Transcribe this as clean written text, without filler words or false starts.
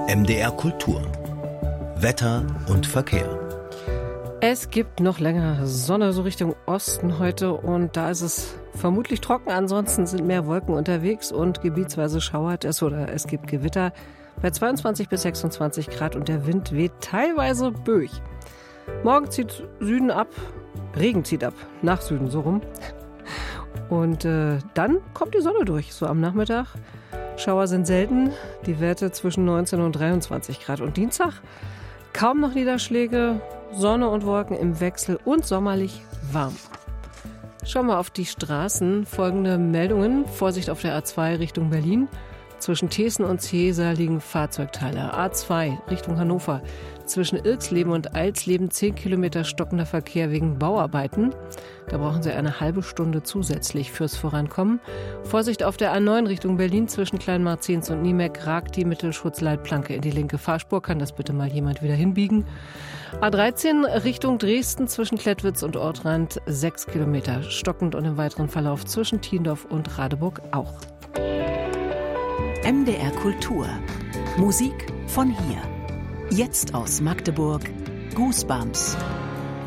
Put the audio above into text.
MDR Kultur. Wetter und Verkehr. Es gibt noch länger Sonne, so Richtung Osten heute, und da ist es vermutlich trocken. Ansonsten sind mehr Wolken unterwegs und gebietsweise schauert es oder es gibt Gewitter bei 22 bis 26 Grad und der Wind weht teilweise böig. Morgen zieht Süden ab, Regen zieht ab, nach Süden so rum. Und dann kommt die Sonne durch, so am Nachmittag. Schauer sind selten, die Werte zwischen 19 und 23 Grad. Und Dienstag kaum noch Niederschläge, Sonne und Wolken im Wechsel und sommerlich warm. Schauen wir auf die Straßen. Folgende Meldungen. Vorsicht auf der A2 Richtung Berlin. Zwischen Thesen und Cäsar liegen Fahrzeugteile. A2 Richtung Hannover. Zwischen Ilksleben und Alsleben 10 Kilometer stockender Verkehr wegen Bauarbeiten. Da brauchen Sie eine halbe Stunde zusätzlich fürs Vorankommen. Vorsicht auf der A9 Richtung Berlin. Zwischen Kleinmarzens und Niemek ragt die Mittelschutzleitplanke in die linke Fahrspur. Kann das bitte mal jemand wieder hinbiegen? A13 Richtung Dresden zwischen Klettwitz und Ortrand 6 Kilometer stockend und im weiteren Verlauf zwischen Thiendorf und Radeburg auch. MDR Kultur. Musik von hier. Jetzt aus Magdeburg. Goosebumps.